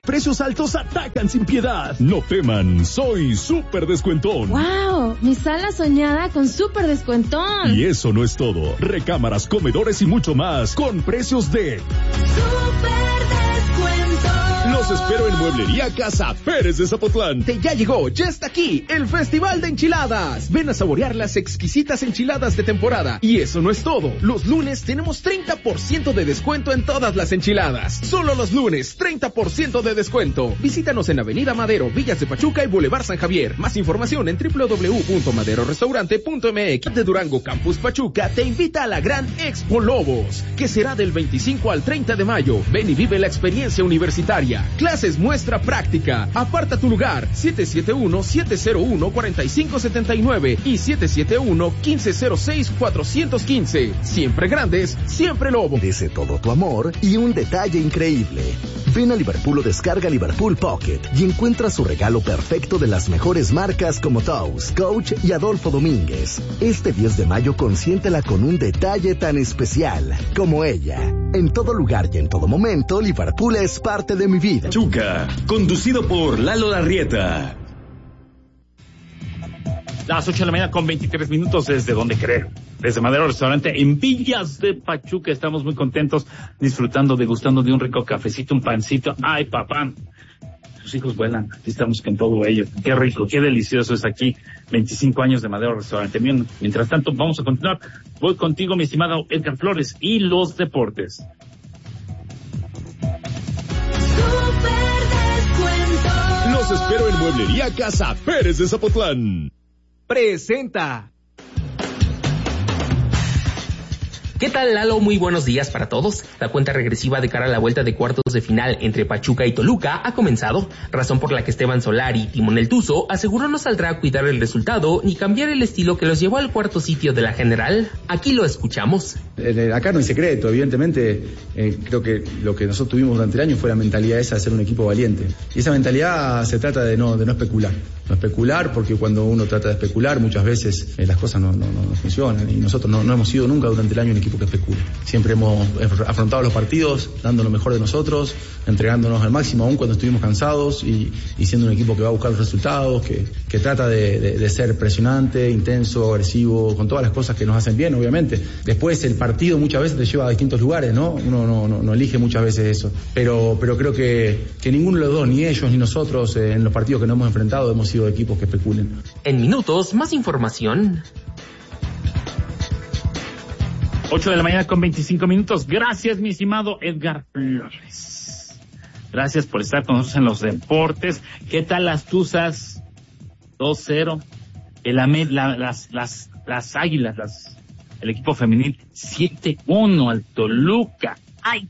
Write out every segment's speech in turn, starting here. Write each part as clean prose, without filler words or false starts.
Precios altos atacan sin piedad. No teman, soy Súper Descuentón. ¡Wow! Mi sala soñada con Súper Descuentón. Y eso no es todo. Recámaras, comedores y mucho más con precios de Súper Descuentón. Los espero en Mueblería Casa Pérez de Zapotlán. Ya llegó, ya está aquí, el Festival de Enchiladas. Ven a saborear las exquisitas enchiladas de temporada. Y eso no es todo. Los lunes tenemos 30% de descuento en todas las enchiladas. Solo los lunes, 30% de descuento. Visítanos en Avenida Madero, Villas de Pachuca y Boulevard San Javier. Más información en www.maderorestaurante.mx. De Durango Campus Pachuca te invita a la gran Expo Lobos, que será del 25 al 30 de mayo. Ven y vive la experiencia universitaria. Clases muestra práctica. Aparta tu lugar. 771-701-4579 y 771-1506-415. Siempre grandes, siempre Lobo. Merece todo tu amor y un detalle increíble. Ven a Liverpool o descarga Liverpool Pocket y encuentra su regalo perfecto de las mejores marcas como Toast, Coach y Adolfo Domínguez. Este 10 de mayo consiéntela con un detalle tan especial como ella. En todo lugar y en todo momento, Liverpool es parte de mi vida. Chuca, conducido por Lalo Larrieta. Las 8 de la mañana con 23 minutos, ¿desde donde creo? Desde Madero Restaurante en Villas de Pachuca. Estamos muy contentos, disfrutando, degustando de un rico cafecito, un pancito. ¡Ay, papá! Tus hijos vuelan. Aquí estamos con todo ello. Qué rico, qué delicioso es aquí. 25 años de Madero Restaurante. Bien, mientras tanto, vamos a continuar. Voy contigo, mi estimado Edgar Flores, y los deportes. Los espero en Mueblería Casa Pérez de Zapotlán. Presenta. ¿Qué tal, Lalo? Muy buenos días para todos. La cuenta regresiva de cara a la vuelta de cuartos de final entre Pachuca y Toluca ha comenzado, razón por la que Esteban Solari, timonel tuzo, aseguró no saldrá a cuidar el resultado ni cambiar el estilo que los llevó al cuarto sitio de la general. Aquí lo escuchamos. Acá no hay secreto, evidentemente. Creo que lo que nosotros tuvimos durante el año fue la mentalidad esa de ser un equipo valiente. Y esa mentalidad se trata de no especular. No especular, porque cuando uno trata de especular, muchas veces las cosas no funcionan. Y nosotros no hemos sido nunca durante el año un equipo que especula. Siempre hemos afrontado los partidos dando lo mejor de nosotros, entregándonos al máximo aún cuando estuvimos cansados y siendo un equipo que va a buscar los resultados, que trata de ser presionante, intenso, agresivo, con todas las cosas que nos hacen bien, obviamente. Después el partido muchas veces te lleva a distintos lugares, ¿no? Uno no elige muchas veces eso. Pero creo que ninguno de los dos, ni ellos ni nosotros, en los partidos que nos hemos enfrentado, hemos sido equipos que especulen. En minutos, más información. 8 de la mañana con 25 minutos. Gracias, mi estimado Edgar Flores. Gracias por estar con nosotros en los deportes. ¿Qué tal las Tuzas? 2-0. Las Águilas, el equipo femenil, 7-1 al Toluca. ¡Ay!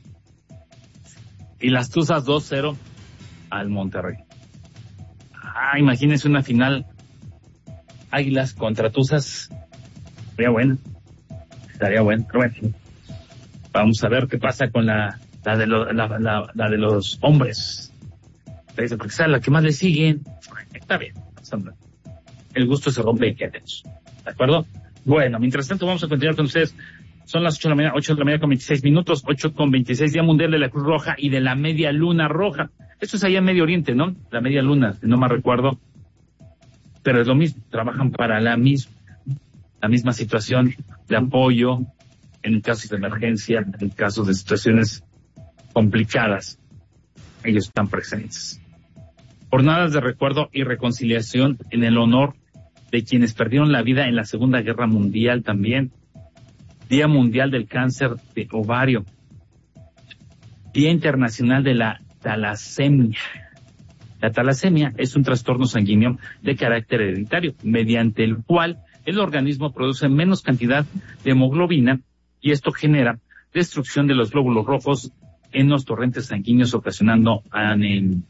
Y las Tuzas 2-0 al Monterrey. Imagínense una final Águilas contra Tuzas. Estaría bueno. Pero bueno, vamos a ver qué pasa con la de los hombres. Porque es la que más le siguen. Está bien. El gusto se rompe y qué hacemos. ¿De acuerdo? Bueno, mientras tanto vamos a continuar con ustedes. Son las 8 de la mañana con 26 minutos, 8:26, Día Mundial de la Cruz Roja y de la Media Luna Roja. Esto es allá en Medio Oriente, ¿no? La Media Luna, no me recuerdo. Pero es lo mismo, trabajan para la misma situación de apoyo en casos de emergencia, en casos de situaciones complicadas. Ellos están presentes. Jornadas de recuerdo y reconciliación en el honor de quienes perdieron la vida en la Segunda Guerra Mundial también. Día Mundial del Cáncer de Ovario. Día Internacional de la Talasemia. La talasemia es un trastorno sanguíneo de carácter hereditario, mediante el cual el organismo produce menos cantidad de hemoglobina y esto genera destrucción de los glóbulos rojos en los torrentes sanguíneos, ocasionando anemia.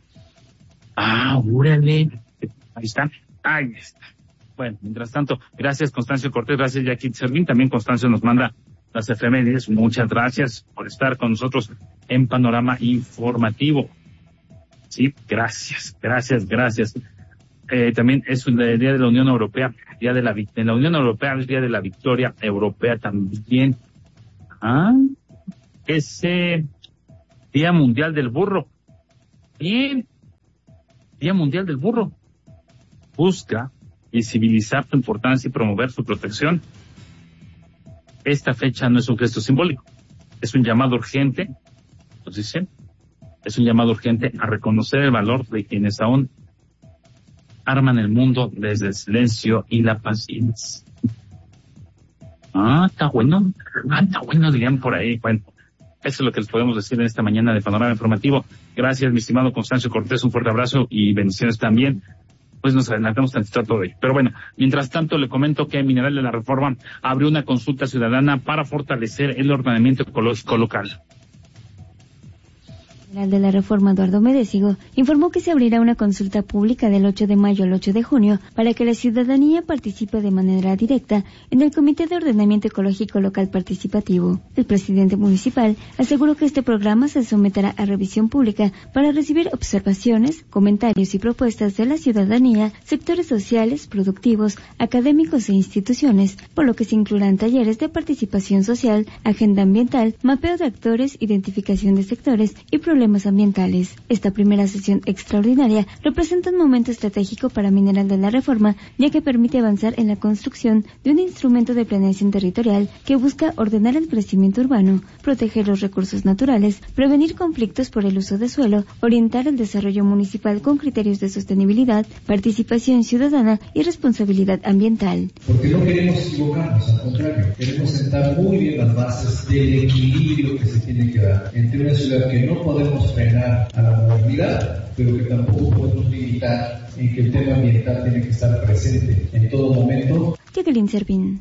¡Órale! Ahí está. Bueno, mientras tanto, gracias Constancio Cortés, gracias Jackie Servín, también Constancio nos manda las efemérides. Muchas gracias por estar con nosotros en Panorama Informativo. Sí, gracias. También es el Día de la Unión Europea, en la Unión Europea, el Día de la Victoria Europea también. Ese Día Mundial del Burro. Bien. Día Mundial del Burro. Busca visibilizar su importancia y promover su protección. Esta fecha no es un gesto simbólico, es un llamado urgente, nos dicen, es un llamado urgente a reconocer el valor de quienes aún arman el mundo desde el silencio y la paciencia. Está bueno, dirían por ahí. Bueno, eso es lo que les podemos decir en esta mañana de Panorama Informativo. Gracias, mi estimado Constancio Cortés, un fuerte abrazo y bendiciones también. Pues nos adelantamos tantito a todo ello. Pero bueno, mientras tanto le comento que Mineral de la Reforma abrió una consulta ciudadana para fortalecer el ordenamiento ecológico local. El de la Reforma, Eduardo Medésigo, informó que se abrirá una consulta pública del 8 de mayo al 8 de junio para que la ciudadanía participe de manera directa en el Comité de Ordenamiento Ecológico Local Participativo. El presidente municipal aseguró que este programa se someterá a revisión pública para recibir observaciones, comentarios y propuestas de la ciudadanía, sectores sociales, productivos, académicos e instituciones, por lo que se incluirán talleres de participación social, agenda ambiental, mapeo de actores, identificación de sectores y problemas ambientales. Esta primera sesión extraordinaria representa un momento estratégico para Mineral de la Reforma, ya que permite avanzar en la construcción de un instrumento de planeación territorial que busca ordenar el crecimiento urbano, proteger los recursos naturales, prevenir conflictos por el uso de suelo, orientar el desarrollo municipal con criterios de sostenibilidad, participación ciudadana y responsabilidad ambiental. Porque no queremos equivocarnos, al contrario, queremos sentar muy bien las bases del equilibrio que se tiene que dar entre una ciudad que no podemos frenar a la modernidad, pero que tampoco podemos limitar en que el tema ambiental tiene que estar presente en todo momento. Jacqueline Servín.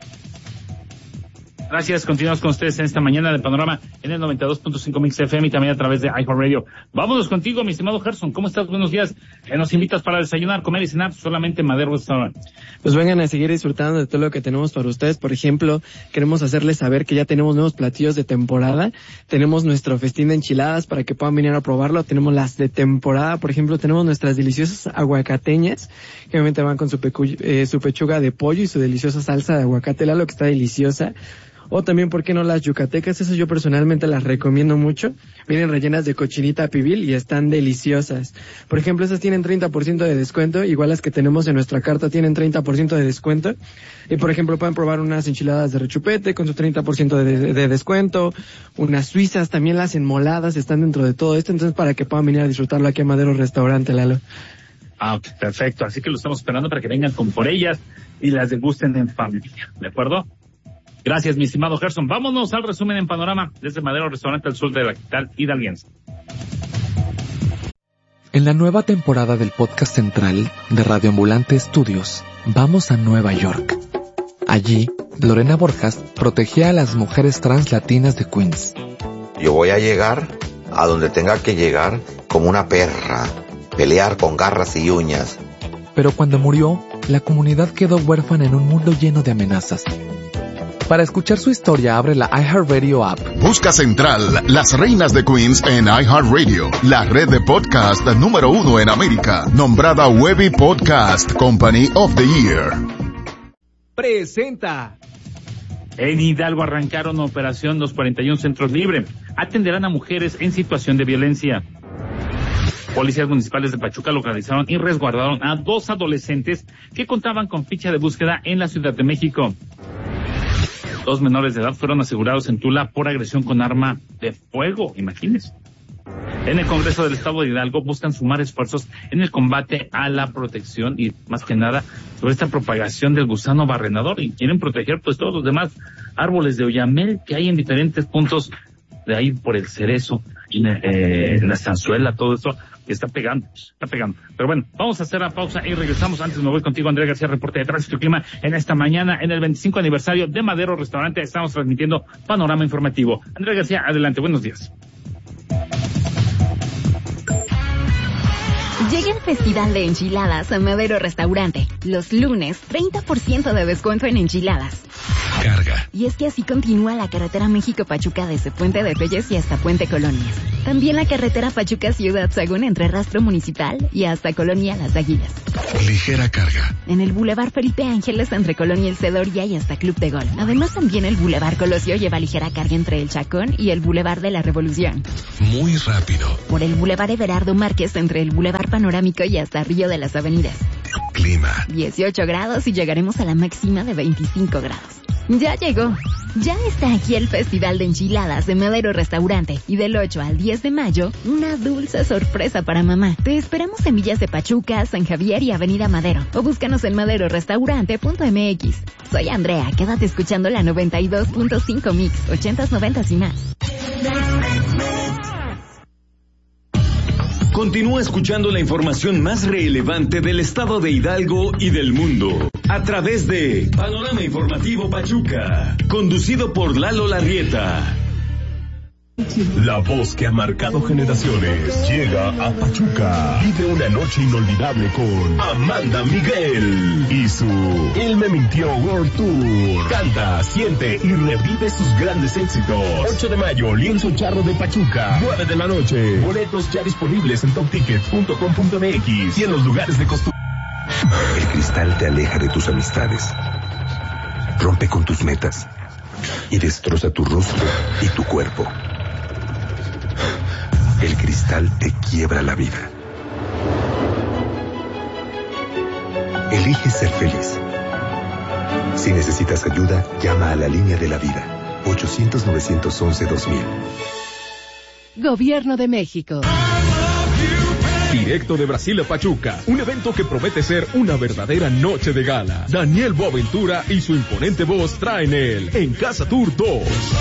Gracias, continuamos con ustedes en esta mañana de Panorama en el 92.5 Mix FM y también a través de iHeartRadio. Vámonos contigo, mi estimado Gerson. ¿Cómo estás? Buenos días. Nos invitas para desayunar, comer y cenar solamente Madero Restaurant. Pues vengan a seguir disfrutando de todo lo que tenemos para ustedes. Por ejemplo, queremos hacerles saber que ya tenemos nuevos platillos de temporada. Tenemos nuestro festín de enchiladas para que puedan venir a probarlo. Tenemos las de temporada. Por ejemplo, tenemos nuestras deliciosas aguacateñas, que obviamente van con su pechuga de pollo y su deliciosa salsa de aguacate, Lalo, que está deliciosa. O también, ¿por qué no las yucatecas? Esas yo personalmente las recomiendo mucho. Vienen rellenas de cochinita pibil y están deliciosas. Por ejemplo, esas tienen 30% de descuento, igual las que tenemos en nuestra carta tienen 30% de descuento. Y por ejemplo, pueden probar unas enchiladas de rechupete con su 30% de descuento. Unas suizas, también las enmoladas están dentro de todo esto. Entonces, para que puedan venir a disfrutarlo aquí a Madero Restaurante, Lalo. Ok, perfecto. Así que lo estamos esperando para que vengan con por ellas y las degusten en familia. ¿De acuerdo? Gracias, mi estimado Gerson. Vámonos al resumen en Panorama desde Madero Restaurante al sur de la capital hidalguense. En la nueva temporada del podcast central de Radio Ambulante Estudios, vamos a Nueva York. Allí, Lorena Borjas protegía a las mujeres trans latinas de Queens. Yo voy a llegar a donde tenga que llegar como una perra, pelear con garras y uñas. Pero cuando murió, la comunidad quedó huérfana en un mundo lleno de amenazas. Para escuchar su historia, abre la iHeartRadio app. Busca Central, las reinas de Queens en iHeartRadio, la red de podcast número 1 en América, nombrada Webby Podcast Company of the Year. Presenta. En Hidalgo arrancaron operación los 41 centros libres. Atenderán a mujeres en situación de violencia. Policías municipales de Pachuca localizaron y resguardaron a 2 adolescentes que contaban con ficha de búsqueda en la Ciudad de México. 2 menores de edad fueron asegurados en Tula por agresión con arma de fuego, imagínense. En el Congreso del Estado de Hidalgo buscan sumar esfuerzos en el combate a la protección y más que nada sobre esta propagación del gusano barrenador y quieren proteger pues todos los demás árboles de oyamel que hay en diferentes puntos de ahí por el Cerezo, en la Estanzuela, todo esto que está pegando. Pero bueno, vamos a hacer la pausa y regresamos. Antes me voy contigo, Andrea García, reporte de tránsito y clima. En esta mañana, en el 25 aniversario de Madero Restaurante, estamos transmitiendo Panorama Informativo. Andrea García, adelante, buenos días. Llega el Festival de Enchiladas a Madero Restaurante. Los lunes, 30% de descuento en enchiladas. Carga. Y es que así continúa la carretera México-Pachuca desde Puente de Reyes y hasta Puente Colonias. También la carretera Pachuca-Ciudad Sagún entre Rastro Municipal y hasta Colonia Las Águilas. Ligera carga. En el Boulevard Felipe Ángeles entre Colonia El Cedoria y hasta Club de Gol. Además también el Boulevard Colosio lleva ligera carga entre el Chacón y el Boulevard de la Revolución. Muy rápido. Por el Boulevard Everardo Márquez entre el Boulevard Panorámico y hasta Río de las Avenidas. Clima. 18 grados y llegaremos a la máxima de 25 grados. Ya llegó. Ya está aquí el Festival de Enchiladas de Madero Restaurante. Y del 8 al 10 de mayo, una dulce sorpresa para mamá. Te esperamos en Villas de Pachuca, San Javier y Avenida Madero. O búscanos en maderorestaurante.mx. Soy Andrea, quédate escuchando la 92.5 Mix, 80s, 90s y más. Continúa escuchando la información más relevante del estado de Hidalgo y del mundo a través de Panorama Informativo Pachuca, conducido por Lalo Larrieta. La voz que ha marcado generaciones llega a Pachuca. Vive una noche inolvidable con Amanda Miguel y su Él me mintió World Tour. Canta, siente y revive sus grandes éxitos. 8 de mayo, Lienzo Charro de Pachuca, 9 de la noche. Boletos ya disponibles en topticket.com.mx y en los lugares de costumbre. El cristal te aleja de tus amistades, rompe con tus metas y destroza tu rostro y tu cuerpo. El cristal te quiebra la vida. Elige ser feliz. Si necesitas ayuda, llama a la línea de la vida. 800-911-2000. Gobierno de México. Directo de Brasil a Pachuca, un evento que promete ser una verdadera noche de gala. Daniel Boaventura y su imponente voz traen el En Casa Tour 2.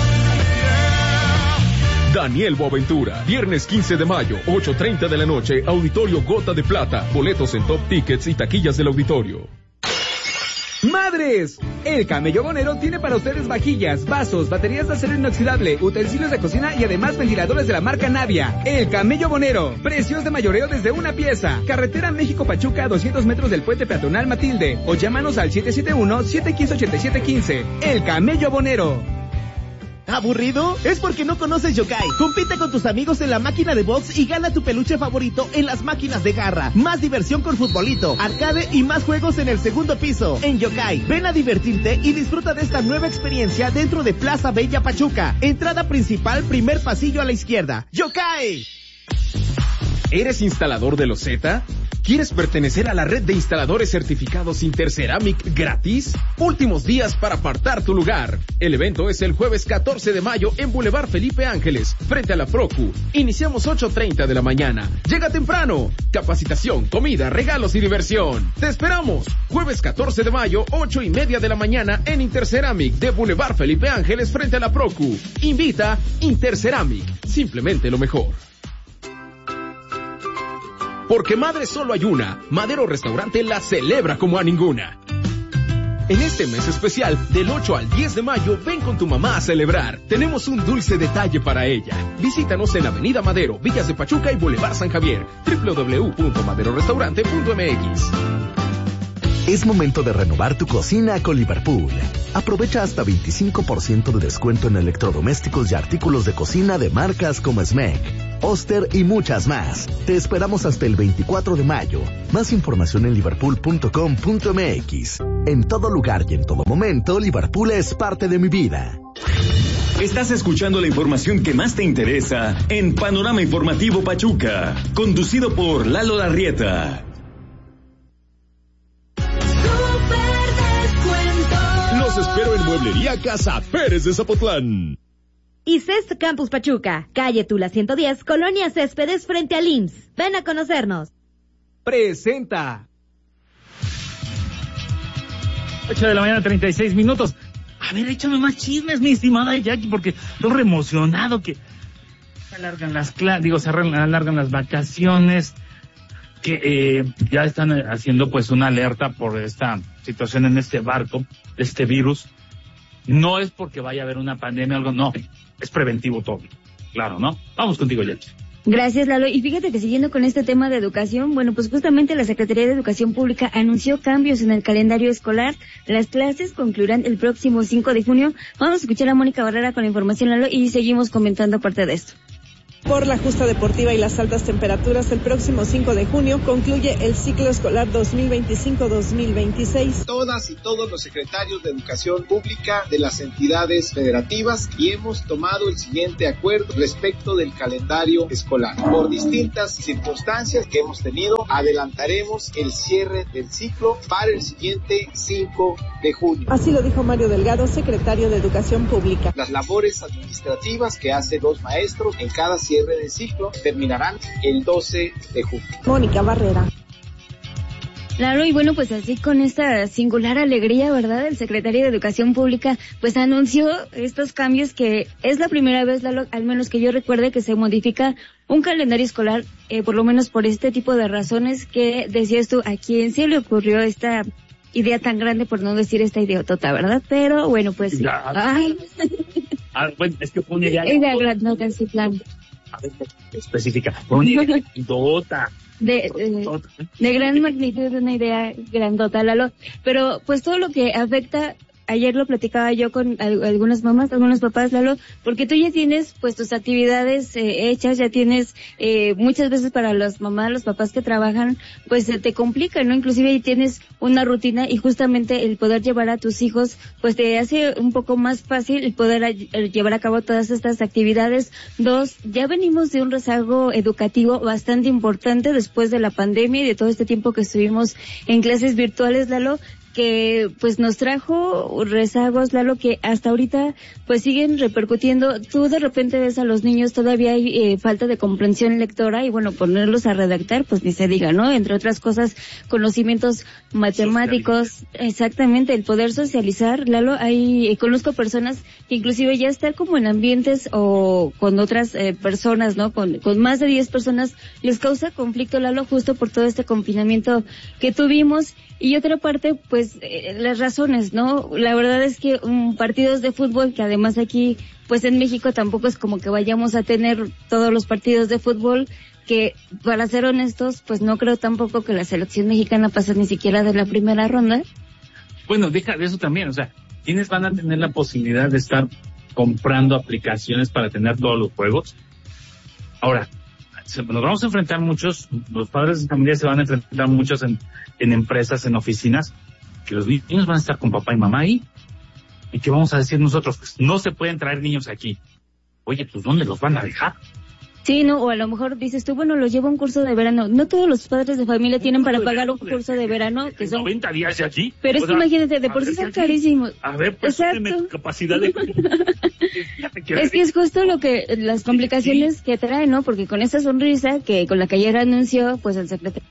Daniel Boaventura, viernes 15 de mayo, 8:30 de la noche, Auditorio Gota de Plata. Boletos en Top Tickets y taquillas del auditorio. ¡Madres! El Camello Bonero tiene para ustedes vajillas, vasos, baterías de acero inoxidable, utensilios de cocina y además ventiladores de la marca Navia. El Camello Bonero. Precios de mayoreo desde una pieza. Carretera México-Pachuca a 200 metros del puente peatonal Matilde. O llámanos al 771-715-8715. El Camello Bonero. ¿Aburrido? Es porque no conoces Yokai. Compite con tus amigos en la máquina de box y gana tu peluche favorito en las máquinas de garra. Más diversión con futbolito, arcade y más juegos en el segundo piso. En Yokai, ven a divertirte y disfruta de esta nueva experiencia dentro de Plaza Bella Pachuca. Entrada principal, primer pasillo a la izquierda. ¡Yokai! ¿Eres instalador de loseta? ¿Quieres pertenecer a la red de instaladores certificados Interceramic gratis? Últimos días para apartar tu lugar. El evento es el jueves 14 de mayo en Boulevard Felipe Ángeles, frente a la Procu. Iniciamos 8:30 de la mañana. Llega temprano. Capacitación, comida, regalos y diversión. ¡Te esperamos! Jueves 14 de mayo, 8:30 de la mañana en Interceramic de Boulevard Felipe Ángeles, frente a la Procu. Invita Interceramic. Simplemente lo mejor. Porque madre solo hay una, Madero Restaurante la celebra como a ninguna. En este mes especial, del 8 al 10 de mayo, ven con tu mamá a celebrar. Tenemos un dulce detalle para ella. Visítanos en Avenida Madero, Villas de Pachuca y Boulevard San Javier. www.maderorestaurante.mx. Es momento de renovar tu cocina con Liverpool. Aprovecha hasta 25% de descuento en electrodomésticos y artículos de cocina de marcas como Smeg, Oster y muchas más. Te esperamos hasta el 24 de mayo. Más información en liverpool.com.mx. En todo lugar y en todo momento, Liverpool es parte de mi vida. Estás escuchando la información que más te interesa en Panorama Informativo Pachuca, conducido por Lalo Larrieta. Los espero en Mueblería Casa Pérez de Zapotlán. Y Cest Campus Pachuca, calle Tula 110, Colonia Céspedes frente al IMSS. Ven a conocernos. Presenta. 8 de la mañana, 36 minutos. A ver, échame más chismes, mi estimada Jackie, porque estoy re emocionado que se alargan las vacaciones, que ya están haciendo pues una alerta por esta situación en este barco, este virus. No es porque vaya a haber una pandemia o algo, no, es preventivo todo, claro, ¿no? Vamos contigo, Jackie. Gracias, Lalo. Y fíjate que siguiendo con este tema de educación, bueno, pues justamente la Secretaría de Educación Pública anunció cambios en el calendario escolar. Las clases concluirán el próximo 5 de junio. Vamos a escuchar a Mónica Barrera con la información, Lalo, y seguimos comentando parte de esto. Por la justa deportiva y las altas temperaturas, el próximo 5 de junio concluye el ciclo escolar 2025-2026. Todas y todos los secretarios de Educación Pública de las entidades federativas y hemos tomado el siguiente acuerdo respecto del calendario escolar. Por distintas circunstancias que hemos tenido, adelantaremos el cierre del ciclo para el siguiente 5 de junio. Así lo dijo Mario Delgado, secretario de Educación Pública. Las labores administrativas que hacen los maestros en cada cierre de ciclo terminarán el 12 de junio. Mónica Barrera. Claro, y bueno, pues así con esta singular alegría, ¿verdad? El secretario de Educación Pública pues anunció estos cambios que es la primera vez, Lalo, al menos que yo recuerde, que se modifica un calendario escolar, por lo menos por este tipo de razones que decías tú, ¿a quién se le ocurrió esta idea tan grande, por no decir esta idiotota, ¿verdad? Pero bueno, pues... Ay. Bueno, es que fue una idea... Idea grandota, sí, claro. A ver, específica. Fue una idea grandota. De gran magnitud, una idea grandota, Lalo. Pero pues todo lo que afecta, ayer lo platicaba yo con algunas mamás, algunos papás, Lalo, porque tú ya tienes pues tus actividades hechas, ya tienes muchas veces para las mamás, los papás que trabajan, pues te complica, ¿no? Inclusive ahí tienes una rutina y justamente el poder llevar a tus hijos pues te hace un poco más fácil el poder llevar a cabo todas estas actividades. 2, ya venimos de un rezago educativo bastante importante después de la pandemia y de todo este tiempo que estuvimos en clases virtuales, Lalo, que pues nos trajo rezagos, Lalo, que hasta ahorita pues siguen repercutiendo. Tú de repente ves a los niños, todavía hay falta de comprensión lectora y bueno, ponerlos a redactar, pues ni se diga, ¿no? Entre otras cosas, conocimientos matemáticos, exactamente, el poder socializar, Lalo, conozco personas que inclusive ya estar como en ambientes o con otras personas, ¿no? Con más de 10 personas les causa conflicto, Lalo, justo por todo este confinamiento que tuvimos. Y otra parte, pues, las razones, ¿no? La verdad es que partidos de fútbol, que además aquí, pues en México tampoco es como que vayamos a tener todos los partidos de fútbol, que para ser honestos, pues no creo tampoco que la selección mexicana pase ni siquiera de la primera ronda. Bueno, deja de eso también, o sea, ¿quiénes van a tener la posibilidad de estar comprando aplicaciones para tener todos los juegos? Ahora, nos vamos a enfrentar muchos, los padres de familia se van a enfrentar muchos en empresas, en oficinas, que los niños van a estar con papá y mamá ahí. ¿Y qué vamos a decir nosotros? Pues no se pueden traer niños aquí. Oye, pues ¿dónde los van a dejar? Sí, no, o a lo mejor dices tú, bueno, los llevo a un curso de verano. No todos los padres de familia tienen para pagar un curso de verano, que son 90 días de aquí. Pero es que imagínate, de por sí son carísimos. A ver, pues tiene capacidad de... Es que es justo lo que, las complicaciones que trae, ¿no? Porque con esa sonrisa que con la que ayer anunció, pues el secretario.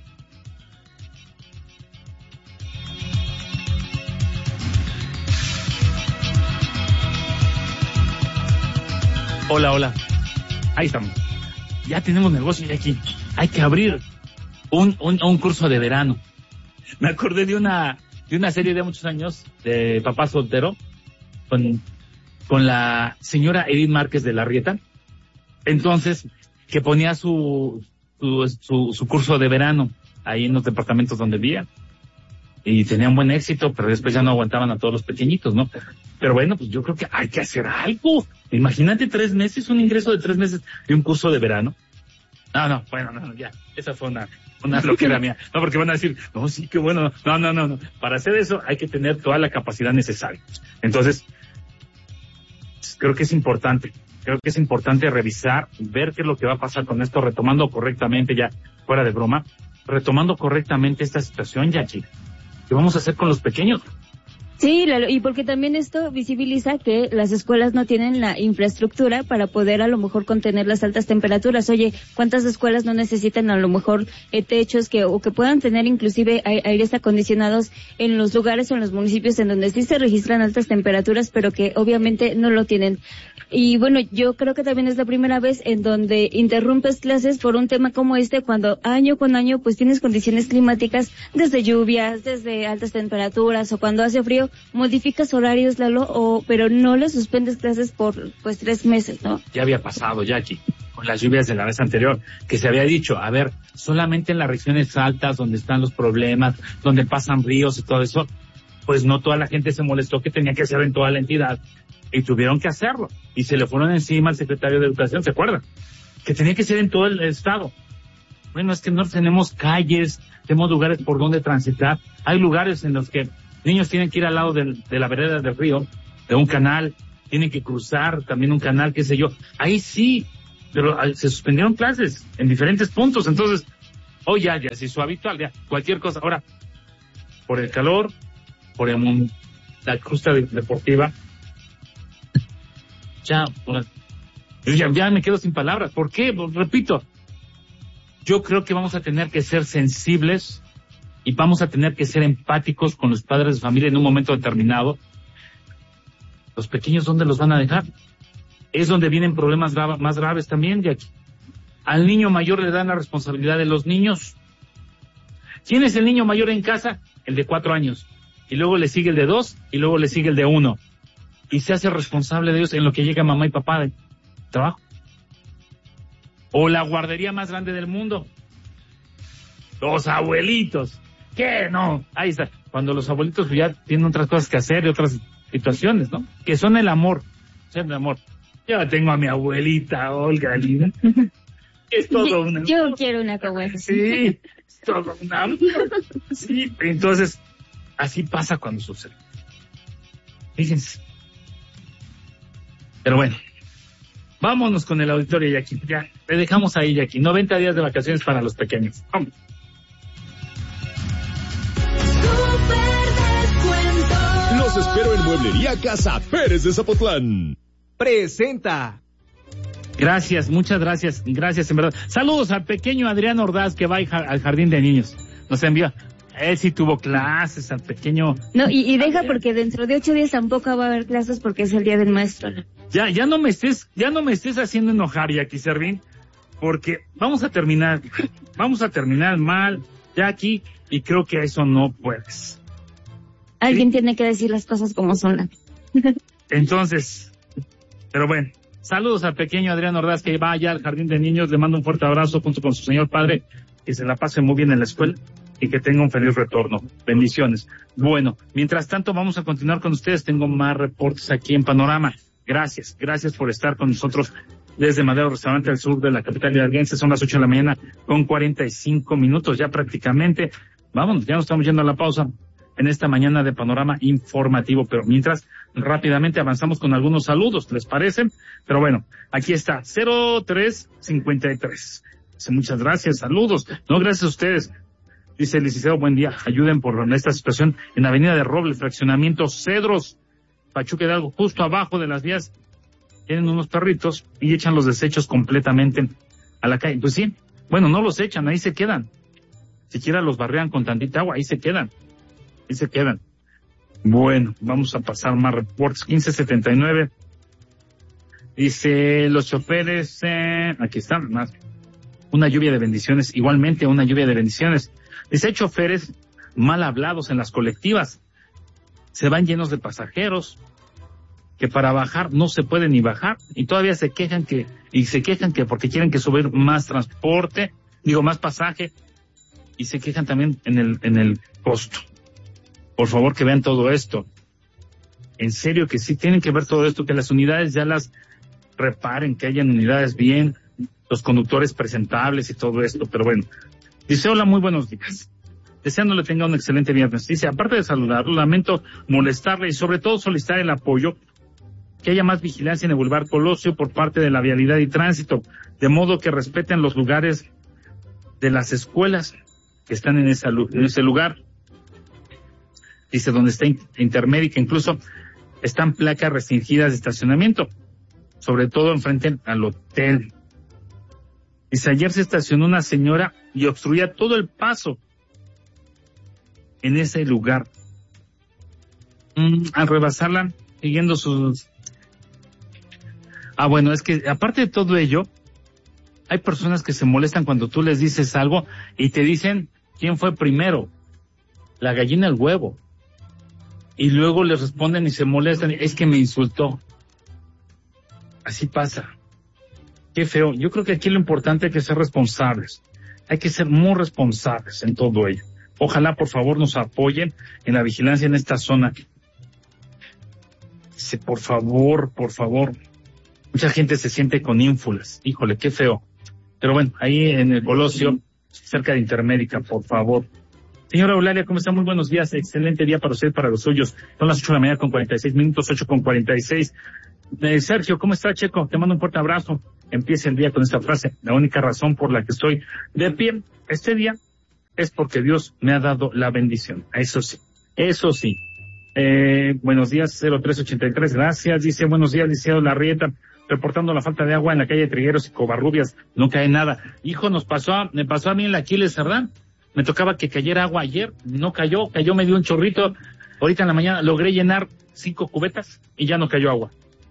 Hola. Ahí estamos. Ya tenemos negocio aquí. Hay que abrir un curso de verano. Me acordé de una serie de muchos años de Papá Soltero con la señora Edith Márquez de Larrieta. Entonces, que ponía su curso de verano ahí en los departamentos donde vivía. Y tenían buen éxito, pero después ya no aguantaban a todos los pequeñitos, ¿no? Pero bueno, pues yo creo que hay que hacer algo. Imagínate 3 meses, un ingreso de 3 meses y un curso de verano. No, ya. Esa fue una loquera mía. No, porque van a decir, no, sí, qué bueno. No. Para hacer eso hay que tener toda la capacidad necesaria. Entonces, creo que es importante revisar, ver qué es lo que va a pasar con esto, retomando correctamente, ya fuera de broma, retomando correctamente esta situación, Yachi. ¿Qué vamos a hacer con los pequeños? Sí, y porque también esto visibiliza que las escuelas no tienen la infraestructura para poder a lo mejor contener las altas temperaturas. Oye, ¿cuántas escuelas no necesitan a lo mejor techos o que puedan tener inclusive aires acondicionados en los lugares o en los municipios en donde sí se registran altas temperaturas, pero que obviamente no lo tienen? Y bueno, yo creo que también es la primera vez en donde interrumpes clases por un tema como este, cuando año con año pues tienes condiciones climáticas, desde lluvias, desde altas temperaturas, o cuando hace frío, modificas horarios, Lalo, pero no le suspendes clases por 3 meses, ¿no? Ya había pasado, Jackie, con las lluvias de la vez anterior, que se había dicho, a ver, solamente en las regiones altas donde están los problemas, donde pasan ríos y todo eso, pues no toda la gente se molestó que tenía que hacer en toda la entidad, y tuvieron que hacerlo, y se le fueron encima al secretario de Educación, ¿se acuerdan? que tenía que ser en todo el estado. Bueno, es que no tenemos calles, tenemos lugares por donde transitar. Hay lugares en los que niños tienen que ir al lado de la vereda del río, de un canal, tienen que cruzar también un canal, qué sé yo. Ahí sí, pero se suspendieron clases en diferentes puntos. Entonces, ya, si su habitual, ya, cualquier cosa. Ahora, por el calor, por la justa deportiva, ya me quedo sin palabras. ¿Por qué? Pues, repito, yo creo que vamos a tener que ser sensibles y vamos a tener que ser empáticos con los padres de familia en un momento determinado. Los pequeños, ¿dónde los van a dejar? Es donde vienen problemas más graves también, Jackie. Al niño mayor le dan la responsabilidad de los niños. ¿Quién es el niño mayor en casa? El de 4 años. Y luego le sigue el de 2 y luego le sigue el de 1. Y se hace responsable de ellos en lo que llega mamá y papá de trabajo. O la guardería más grande del mundo. Los abuelitos. ¿Qué? No. Ahí está. Cuando los abuelitos ya tienen otras cosas que hacer y otras situaciones, ¿no? Que son el amor. Son el amor. Yo tengo a mi abuelita, Olga, linda. Es todo una... Yo quiero una como esa. Sí, es todo una... Sí, entonces, así pasa cuando sucede. Fíjense. Pero bueno, vámonos con el auditorio, Jackie. Ya, le dejamos ahí, Jackie. 90 días de vacaciones para los pequeños. Vamos. Los espero en Mueblería Casa Pérez de Zapotlán. Presenta. Gracias, muchas gracias, en verdad. Saludos al pequeño Adrián Ordaz que va al jardín de niños. Nos envió. Él sí tuvo clases, al pequeño. No, y deja porque dentro de 8 días tampoco va a haber clases porque es el día del maestro. Ya no me estés haciendo enojar, Jackie Servín, porque vamos a terminar mal, Jackie, y creo que eso no puedes. Alguien tiene que decir las cosas como son. Entonces, pero bueno, saludos al pequeño Adrián Ordaz que va allá al jardín de niños, le mando un fuerte abrazo junto con su señor padre, que se la pase muy bien en la escuela y que tenga un feliz retorno. Bendiciones. Bueno, mientras tanto vamos a continuar con ustedes, tengo más reportes aquí en Panorama. Gracias por estar con nosotros desde Madero Restaurante al sur de la capital hidalguense. Son las 8 de la mañana con 45 minutos ya prácticamente. Vámonos, ya nos estamos yendo a la pausa en esta mañana de Panorama Informativo, pero mientras rápidamente avanzamos con algunos saludos, ¿les parece? Pero bueno, aquí está, 0353. Muchas gracias, saludos. No, gracias a ustedes. Dice el licenciado, buen día, ayuden por esta situación en Avenida de Robles, fraccionamiento Cedros, Pachuca Hidalgo, justo abajo de las vías, tienen unos perritos y echan los desechos completamente a la calle. Pues sí, bueno, no los echan, ahí se quedan. Siquiera los barrean con tantita agua, ahí se quedan. Bueno, vamos a pasar más reportes. 1579. Dice, los choferes, aquí están, más. Una lluvia de bendiciones, igualmente una lluvia de bendiciones. Dice, hay choferes mal hablados en las colectivas. Se van llenos de pasajeros, que para bajar no se puede ni bajar, y todavía se quejan que porque quieren que subir más transporte, más pasaje, y se quejan también en el costo. Por favor, que vean todo esto. En serio que sí tienen que ver todo esto, que las unidades ya las reparen, que hayan unidades bien, los conductores presentables y todo esto. Pero bueno, dice, hola, muy buenos días. Deseándole tenga un excelente viernes. Dice, aparte de saludarlo, lamento molestarle y sobre todo solicitar el apoyo, que haya más vigilancia en el Boulevard Colosio por parte de la Vialidad y Tránsito, de modo que respeten los lugares de las escuelas que están en ese lugar. Dice, donde está Intermédica, incluso están placas restringidas de estacionamiento, sobre todo enfrente al hotel. Dice, ayer se estacionó una señora y obstruía todo el paso en ese lugar. Al rebasarla, siguiendo sus... bueno, es que aparte de todo ello, hay personas que se molestan cuando tú les dices algo y te dicen quién fue primero, la gallina o el huevo. Y luego les responden y se molestan, es que me insultó. Así pasa. Qué feo. Yo creo que aquí lo importante es que ser responsables. Hay que ser muy responsables en todo ello. Ojalá, por favor, nos apoyen en la vigilancia en esta zona. Dice, por favor. Mucha gente se siente con ínfulas. Híjole, qué feo. Pero bueno, ahí en el Colosio, cerca de Intermédica, por favor. Señora Eulalia, ¿cómo está? Muy buenos días. Excelente día para usted, para los suyos. Son las 8 de la mañana con 46 minutos, 8 con 46. Sergio, ¿cómo está, Checo? Te mando un fuerte abrazo. Empieza el día con esta frase. La única razón por la que estoy de pie este día es porque Dios me ha dado la bendición. Eso sí. Buenos días, 0383, gracias. Dice, buenos días, Liceo Larrieta, reportando la falta de agua en la calle Trigueros y Covarrubias. No cae nada. Hijo, me pasó a mí en la Aquiles Cerdán. Me tocaba que cayera agua ayer, no cayó, me dio un chorrito. Ahorita en la mañana logré llenar 5 cubetas y ya no cayó agua.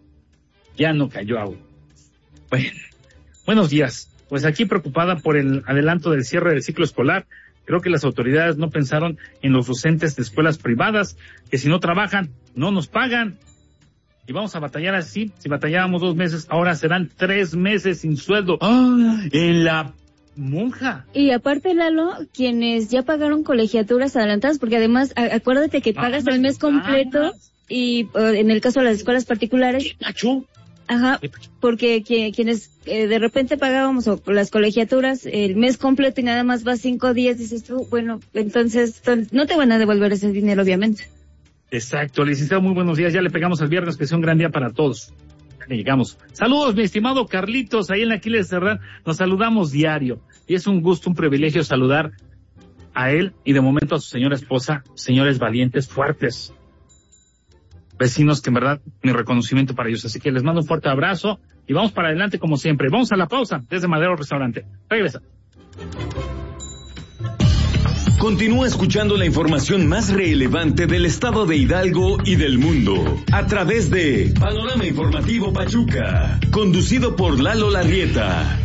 Bueno, buenos días. Pues aquí preocupada por el adelanto del cierre del ciclo escolar. Creo que las autoridades no pensaron en los docentes de escuelas privadas, que si no trabajan, no nos pagan. Y vamos a batallar así. Si batallábamos 2 meses, ahora serán 3 meses sin sueldo. En la monja. Y aparte, Lalo, quienes ya pagaron colegiaturas adelantadas, porque además, acuérdate que pagas el mes completo, y en el caso de las escuelas particulares. Ajá, porque quienes de repente pagábamos las colegiaturas el mes completo y nada más va 5 días, dices tú, bueno, entonces no te van a devolver ese dinero, obviamente. Exacto, licenciado, muy buenos días. Ya le pegamos al viernes, que sea un gran día para todos. Ya llegamos. Saludos, mi estimado Carlitos, ahí en la Aquiles Cerdán. Nos saludamos diario. Y es un gusto, un privilegio saludar a él y de momento a su señora esposa, señores valientes, fuertes. Vecinos que en verdad, mi reconocimiento para ellos. Así que les mando un fuerte abrazo y vamos para adelante como siempre. Vamos a la pausa desde Madero Restaurante. Regresa. Continúa escuchando la información más relevante del estado de Hidalgo y del mundo a través de Panorama Informativo Pachuca, conducido por Lalo Larrieta.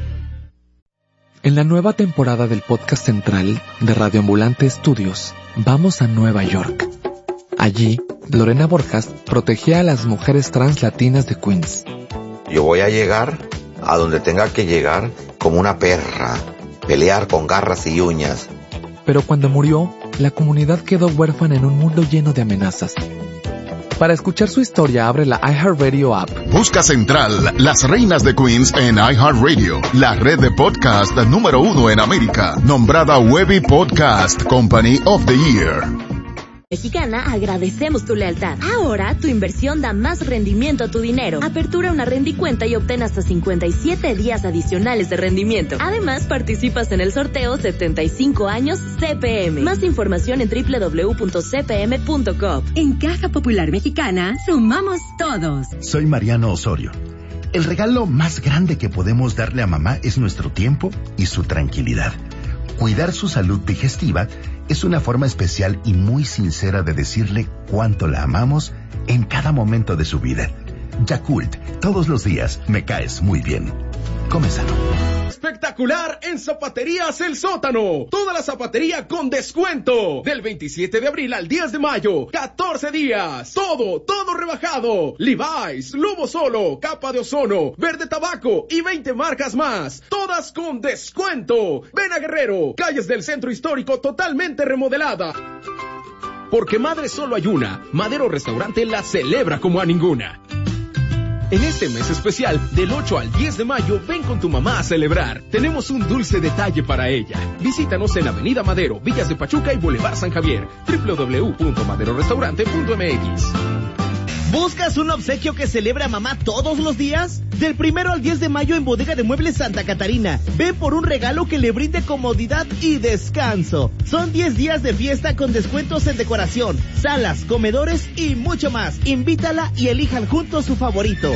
En la nueva temporada del podcast central de Radio Ambulante Estudios, vamos a Nueva York. Allí, Lorena Borjas protegía a las mujeres trans latinas de Queens. Yo voy a llegar a donde tenga que llegar como una perra, pelear con garras y uñas. Pero cuando murió, la comunidad quedó huérfana en un mundo lleno de amenazas. Para escuchar su historia, abre la iHeartRadio app. Busca Central, las reinas de Queens en iHeartRadio, la red de podcast número 1 en América, nombrada Webby Podcast Company of the Year. Mexicana, agradecemos tu lealtad. Ahora, tu inversión da más rendimiento a tu dinero. Apertura una rendicuenta y obtén hasta 57 días adicionales de rendimiento. Además, participas en el sorteo 75 años CPM. Más información en www.cpm.com. En Caja Popular Mexicana, sumamos todos. Soy Mariano Osorio. El regalo más grande que podemos darle a mamá es nuestro tiempo y su tranquilidad. Cuidar su salud digestiva es una forma especial y muy sincera de decirle cuánto la amamos en cada momento de su vida. Yakult, todos los días me caes muy bien. Come sano. Espectacular en Zapaterías El Sótano. Toda la zapatería con descuento. Del 27 de abril al 10 de mayo. 14 días. Todo rebajado. Levi's, Lobo Solo, Capa de Ozono, Verde Tabaco y 20 marcas más. Todas con descuento. Ven a Guerrero. Calles del centro histórico totalmente remodelada. Porque madre solo hay una. Madero Restaurante la celebra como a ninguna. En este mes especial, del 8 al 10 de mayo, ven con tu mamá a celebrar. Tenemos un dulce detalle para ella. Visítanos en Avenida Madero, Villas de Pachuca y Boulevard San Javier. www.maderorestaurante.mx. ¿Buscas un obsequio que celebre a mamá todos los días? Del 1 al 10 de mayo en Bodega de Muebles Santa Catarina. Ve por un regalo que le brinde comodidad y descanso. Son 10 días de fiesta con descuentos en decoración, salas, comedores y mucho más. Invítala y elijan juntos su favorito.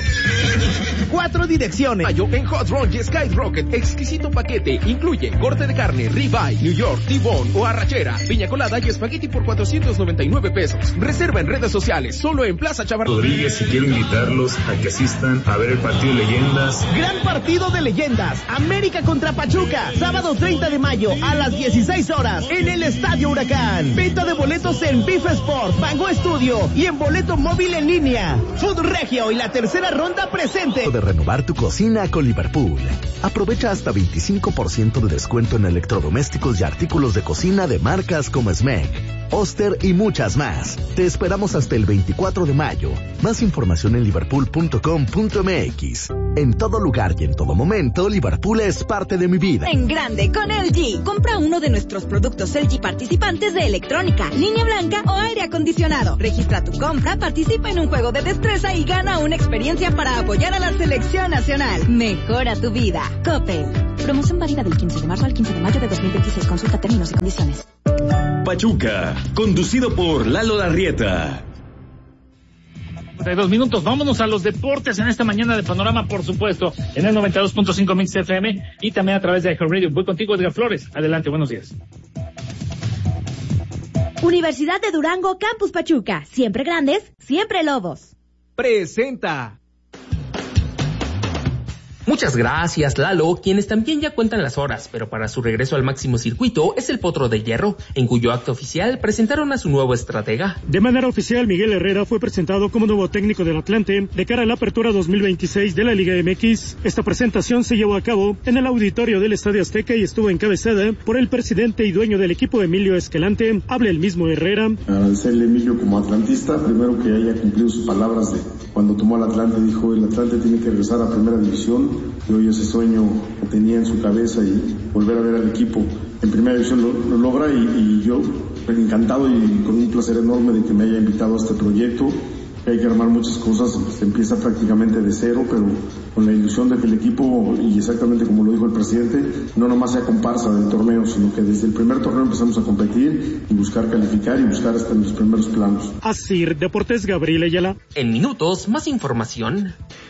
4 direcciones. Mayo en Hot Run y Skyrocket. Exquisito paquete. Incluye corte de carne, ribeye, New York, T-bone o arrachera, piña colada y espagueti por 499 pesos. Reserva en redes sociales. Solo en Plaza Chavarría Rodríguez, y quiero invitarlos a que asistan a ver el partido de leyendas. Gran partido de leyendas, América contra Pachuca, sábado 30 de mayo a las 16 horas en el Estadio Huracán. Venta de boletos en Bif Sport, Pango Estudio y en boleto móvil en línea. Food Regio y la tercera ronda presente. De renovar tu cocina con Liverpool. Aprovecha hasta 25% de descuento en electrodomésticos y artículos de cocina de marcas como Smeg, Oster y muchas más. Te esperamos hasta el 24 de mayo. Más información en liverpool.com.mx. En todo lugar y en todo momento, Liverpool es parte de mi vida. En grande con LG. Compra uno de nuestros productos LG participantes de electrónica, línea blanca o aire acondicionado. Registra tu compra, participa en un juego de destreza y gana una experiencia para apoyar a la selección nacional. Mejora tu vida. Coppel. Promoción válida del 15 de marzo al 15 de mayo de 2026. Consulta términos y condiciones. Pachuca, conducido por Lalo Larrieta. 2 minutos, vámonos a los deportes en esta mañana de Panorama, por supuesto, en el 92.5 Mix FM y también a través de iHeartRadio. Voy contigo, Edgar Flores. Adelante, buenos días. Universidad de Durango, Campus Pachuca. Siempre grandes, siempre lobos. Presenta. Muchas gracias, Lalo, quienes también ya cuentan las horas, pero para su regreso al máximo circuito es el Potro de Hierro, en cuyo acto oficial presentaron a su nuevo estratega. De manera oficial, Miguel Herrera fue presentado como nuevo técnico del Atlante de cara a la apertura 2026 de la Liga MX. Esta presentación se llevó a cabo en el auditorio del Estadio Azteca y estuvo encabezada por el presidente y dueño del equipo, Emilio Escalante. Habla el mismo Herrera. Agradecerle a Emilio como atlantista, primero que haya cumplido sus palabras de cuando tomó el Atlante, dijo el Atlante tiene que regresar a Primera División. Y hoy ese sueño que tenía en su cabeza y volver a ver al equipo en Primera División lo logra y yo encantado y con un placer enorme de que me haya invitado a este proyecto. Hay que armar muchas cosas, se empieza prácticamente de cero, pero con la ilusión de que el equipo, y exactamente como lo dijo el presidente, no nomás sea comparsa del torneo, sino que desde el primer torneo empezamos a competir y buscar calificar y buscar hasta en los primeros planos. Asir Deportes, Gabriel Ayala. En minutos, más información.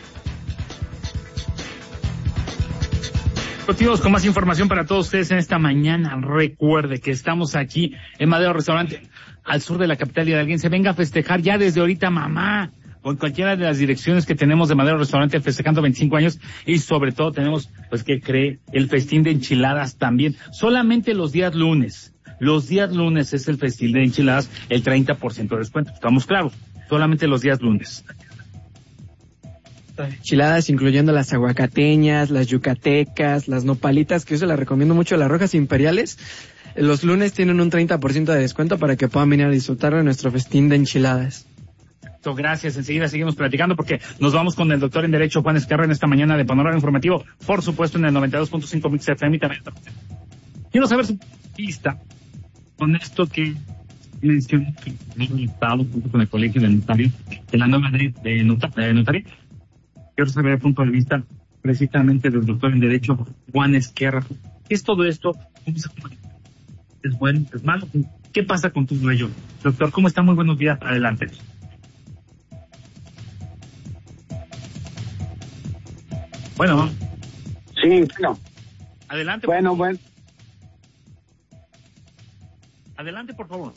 Continuamos con más información para todos ustedes en esta mañana. Recuerde que estamos aquí en Madero Restaurante, al sur de la capital hidalguense. Venga a festejar ya desde ahorita, mamá, con cualquiera de las direcciones que tenemos de Madero Restaurante festejando 25 años. Y sobre todo tenemos, pues, ¿qué cree? El festín de enchiladas también. Solamente los días lunes. Los días lunes es el festín de enchiladas, el 30% de descuento. Estamos claros. Solamente los días lunes. Enchiladas incluyendo las aguacateñas, las yucatecas, las nopalitas, que yo se las recomiendo mucho, las rojas imperiales. Los lunes tienen un 30% de descuento para que puedan venir a disfrutar de nuestro festín de enchiladas. Gracias, enseguida seguimos platicando porque nos vamos con el doctor en Derecho Juan Esquerra en esta mañana de Panorama Informativo, por supuesto en el 92.5 Mix FM y también. Quiero saber su pista con esto que mencioné que he invitado junto con el Colegio de Notarios de la nueva ley de notaría. Quiero saber el punto de vista precisamente del doctor en Derecho Juan Esquerra. ¿Qué es todo esto? ¿Cómo se comunica? ¿Es bueno? ¿Es malo? ¿Qué pasa con todo ello? Doctor, ¿cómo está? Muy buenos días. Adelante. Bueno. Sí, bueno. Adelante. Bueno. Adelante, por favor.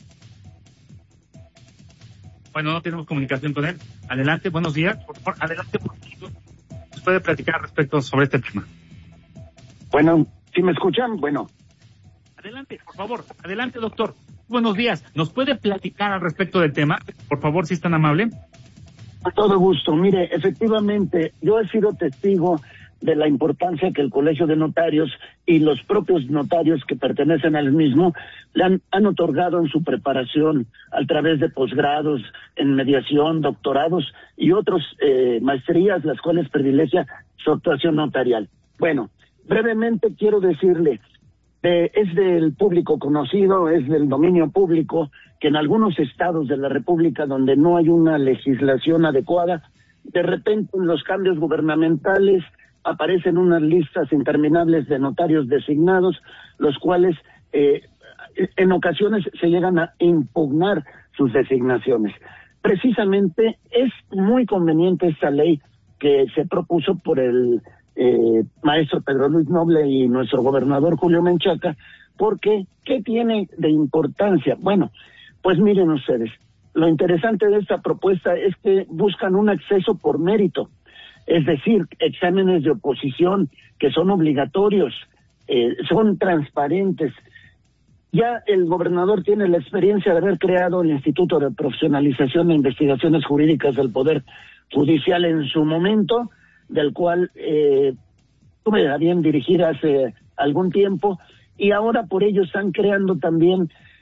Bueno, no tenemos comunicación con él. Adelante, buenos días. Por favor, adelante, por favor. ¿Nos puede platicar respecto sobre este tema? Bueno, ¿sí me escuchan? Bueno. Adelante, por favor. Adelante, doctor. Buenos días. ¿Nos puede platicar al respecto del tema? Por favor, si es tan amable. Con todo gusto. Mire, efectivamente, yo he sido testigo de la importancia que el Colegio de Notarios y los propios notarios que pertenecen al mismo le han otorgado en su preparación a través de posgrados en mediación, doctorados y otras maestrías, las cuales privilegia su actuación notarial. Bueno, brevemente quiero decirle, es del público conocido, es del dominio público, que en algunos estados de la República donde no hay una legislación adecuada, de repente en los cambios gubernamentales aparecen unas listas interminables de notarios designados, los cuales en ocasiones se llegan a impugnar sus designaciones. Precisamente es muy conveniente esta ley que se propuso por el maestro Pedro Luis Noble y nuestro gobernador Julio Menchaca, porque ¿qué tiene de importancia? Bueno, pues miren ustedes, lo interesante de esta propuesta es que buscan un acceso por mérito. Es decir, exámenes de oposición que son obligatorios, son transparentes. Ya el gobernador tiene la experiencia de haber creado el Instituto de Profesionalización e Investigaciones Jurídicas del Poder Judicial en su momento, del cual tuve a bien dirigir hace algún tiempo, y ahora por ello están creando también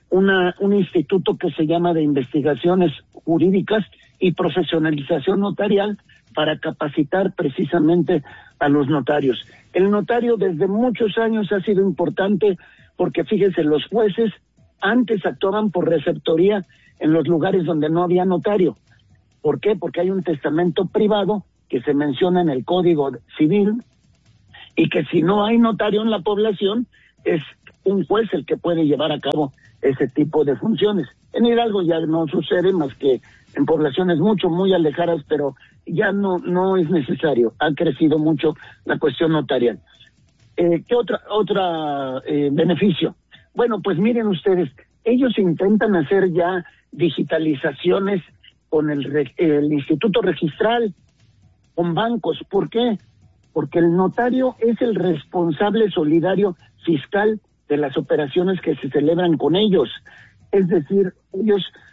un instituto que se llama de investigaciones jurídicas y profesionalización notarial para capacitar precisamente a los notarios. El notario desde muchos años ha sido importante porque fíjense, los jueces antes actuaban por receptoría en los lugares donde no había notario. ¿Por qué? Porque hay un testamento privado que se menciona en el Código Civil y que si no hay notario en la población es un juez el que puede llevar a cabo ese tipo de funciones. En Hidalgo ya no sucede más que en poblaciones muy alejadas, pero ya no es necesario. Ha crecido mucho la cuestión notarial. ¿Qué otra beneficio? Bueno, pues miren ustedes, ellos intentan hacer ya digitalizaciones con el Instituto Registral, con bancos. ¿Por qué? Porque el notario es el responsable solidario fiscal de las operaciones que se celebran con ellos. Es decir, ellos